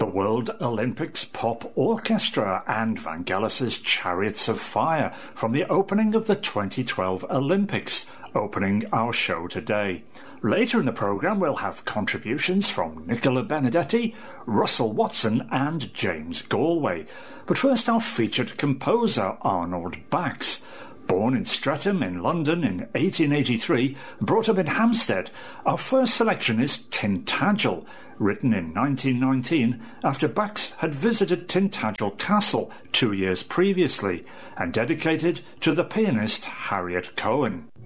World Olympics Pop Orchestra and Vangelis's Chariots of Fire from the opening of the 2012 Olympics, opening our show today. Later in the programme we'll have contributions from Nicola Benedetti, Russell Watson and James Galway. But first our featured composer Arnold Bax. Born in Streatham in London in 1883, brought up in Hampstead, our first selection is Tintagel, written in 1919 after Bax had visited Tintagel Castle 2 years previously, and dedicated to the pianist Harriet Cohen.